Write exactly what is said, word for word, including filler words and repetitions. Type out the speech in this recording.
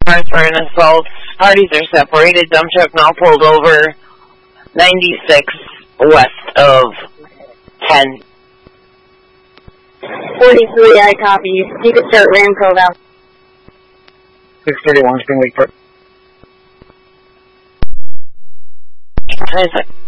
cars for an assault. Parties are separated. Dump truck now pulled over. ninety-six west of ten. forty-three, I copy. You can start Ramco now. six thirty-one, Spring Lake Park. What is it?